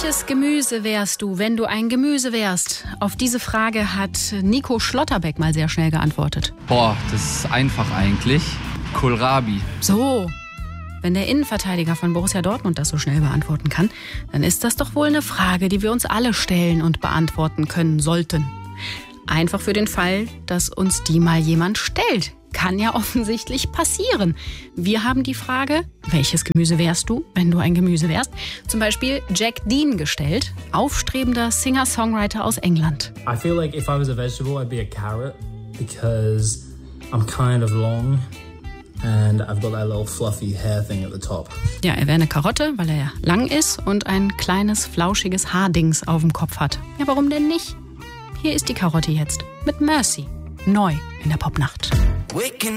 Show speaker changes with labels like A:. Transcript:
A: Welches Gemüse wärst du, wenn du ein Gemüse wärst? Auf diese Frage hat Nico Schlotterbeck mal sehr schnell geantwortet.
B: Boah, das ist einfach eigentlich. Kohlrabi.
A: So, wenn der Innenverteidiger von Borussia Dortmund das so schnell beantworten kann, dann ist das doch wohl eine Frage, die wir uns alle stellen und beantworten können sollten. Einfach für den Fall, dass uns die mal jemand stellt. Kann ja offensichtlich passieren. Wir haben die Frage, welches Gemüse wärst du, wenn du ein Gemüse wärst? Zum Beispiel Jack Dean gestellt, aufstrebender Singer-Songwriter aus England.
C: I feel like if I was a vegetable, I'd be a carrot because I'm kind of long and I've got that little fluffy hair thing at the top.
A: Ja, er wäre eine Karotte, weil er ja lang ist und ein kleines, flauschiges Haardings auf dem Kopf hat. Ja, warum denn nicht? Hier ist die Karotte jetzt mit Mercy. Neu in der Popnacht.